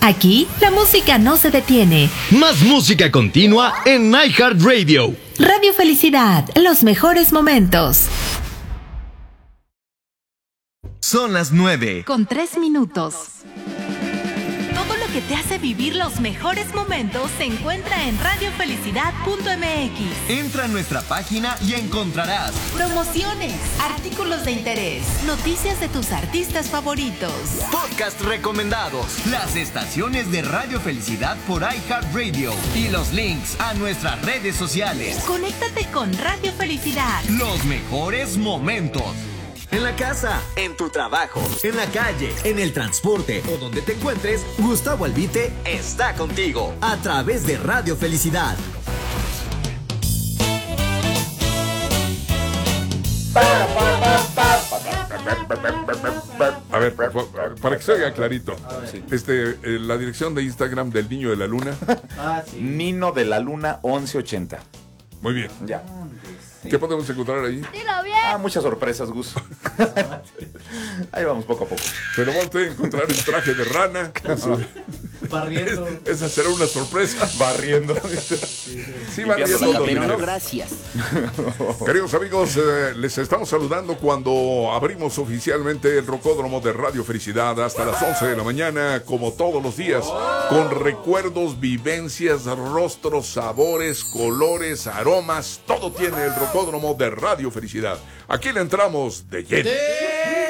Aquí, la música no se detiene. Más música continua en iHeartRadio. Radio Felicidad, los mejores momentos. Son las 9. Con 3 minutos. Todo lo que te hace vivir los mejores momentos se encuentra en radiofelicidad.mx. Entra a nuestra página y encontrarás promociones, artículos de interés, noticias de tus artistas favoritos, podcast recomendados, las estaciones de Radio Felicidad por iHeartRadio y los links a nuestras redes sociales. Conéctate con Radio Felicidad. Los mejores momentos. En la casa, en tu trabajo, en la calle, en el transporte o donde te encuentres, Gustavo Albite está contigo a través de Radio Felicidad. A ver, para que se oiga clarito, la dirección de Instagram del Niño de la Luna. Nino de la Luna 1180. Muy bien. Ya. ¿Qué podemos encontrar ahí? Dilo bien. Muchas sorpresas, Gus. Ahí vamos poco a poco. Pero va usted a encontrar un traje de rana. Barriendo. Esa será una sorpresa. Barriendo. Sí, barriendo. Pero no, gracias. Queridos amigos, les estamos saludando cuando abrimos oficialmente el Rocódromo de Radio Felicidad hasta las 11 de la mañana, como todos los días, con recuerdos, vivencias, rostros, sabores, colores, aromas, todo tiene el Rocódromo de Radio Felicidad. Aquí le entramos de lleno.